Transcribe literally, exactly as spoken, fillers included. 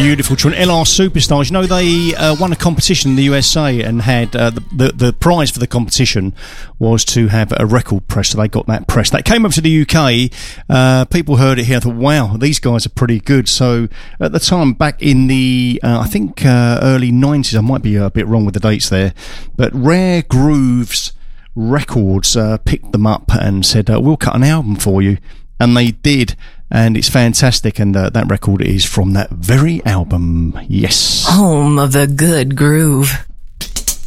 Beautiful tune. L R Superstars. You know, they uh, won a competition in the U S A and had uh, the, the the prize for the competition was to have a record press. So they got that press. That came up to the U K. Uh, people heard it here. I thought, wow, these guys are pretty good. So at the time, back in the uh, I think uh, early nineties, I might be a bit wrong with the dates there, but Rare Grooves Records uh, picked them up and said, uh, "We'll cut an album for you," and they did. And it's fantastic, and uh, that record is from that very album. Yes. Home of the good groove.